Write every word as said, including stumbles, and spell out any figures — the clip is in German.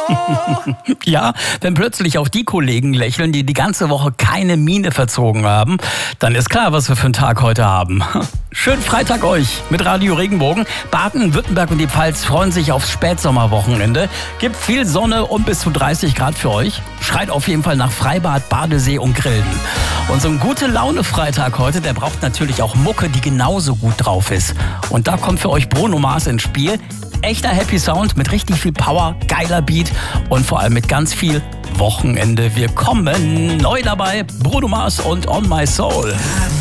Ja, wenn plötzlich auch die Kollegen lächeln, die die ganze Woche keine Miene verzogen haben, dann ist klar, was wir für einen Tag heute haben. Schönen Freitag euch mit Radio Regenbogen. Baden, Württemberg und die Pfalz freuen sich aufs Spätsommerwochenende. Gibt viel Sonne und bis zu dreißig Grad für euch. Schreit auf jeden Fall nach Freibad, Badesee und Grillen. Und so ein gute Laune Freitag heute, der braucht natürlich auch Mucke, die genauso gut drauf ist. Und da kommt für euch Bruno Mars ins Spiel. Echter Happy Sound mit richtig viel Power, geiler Beat und vor allem mit ganz viel Wochenende. Wir kommen neu dabei, Bruno Mars und On My Soul.